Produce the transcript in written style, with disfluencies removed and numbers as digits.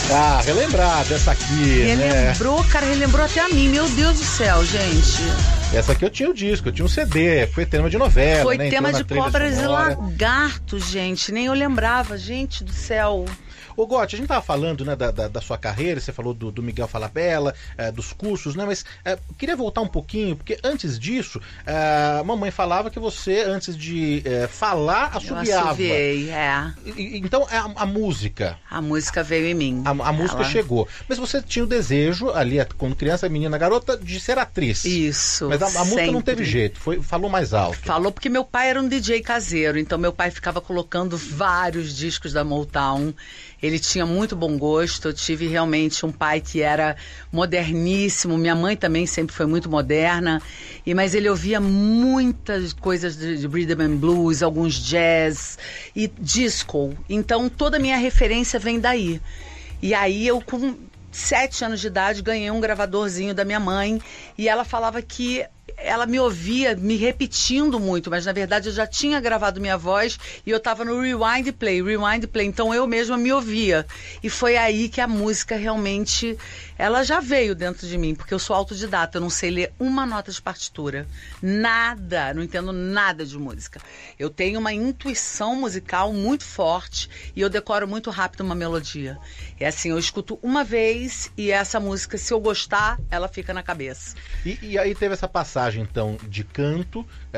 Ah, relembrar dessa aqui, Relembrou, cara, relembrou até a mim. Meu Deus do céu, gente. Essa aqui eu tinha o disco, eu tinha um CD, foi tema de novela, Foi né? tema de Cobras e sonora. Lagartos, gente. Nem eu lembrava, gente do céu. Ô Gotti, a gente tava falando, né, da sua carreira, você falou do Miguel Falabella, dos cursos, né, mas queria voltar um pouquinho, porque antes disso, a mamãe falava que você, antes de falar, assobiava. Eu assobiei, Então, a música... A música veio em mim. A música chegou. Mas você tinha o desejo, ali, quando criança, menina, garota, de ser atriz. Isso, mas a música não teve jeito, falou mais alto. Falou porque meu pai era um DJ caseiro, então meu pai ficava colocando vários discos da Motown. Ele tinha muito bom gosto, eu tive realmente um pai que era moderníssimo, minha mãe também sempre foi muito moderna, mas ele ouvia muitas coisas de rhythm and blues, alguns jazz e disco, então toda a minha referência vem daí. E aí eu com 7 anos de idade ganhei um gravadorzinho da minha mãe e ela falava que ela me ouvia me repetindo muito, mas na verdade eu já tinha gravado minha voz e eu tava no rewind play, então eu mesma me ouvia. E foi aí que a música realmente, ela já veio dentro de mim, porque eu sou autodidata, eu não sei ler uma nota de partitura, nada, não entendo nada de música. Eu tenho uma intuição musical muito forte e eu decoro muito rápido uma melodia. É assim, eu escuto uma vez e essa música, se eu gostar, ela fica na cabeça. E aí teve essa passagem, então, de canto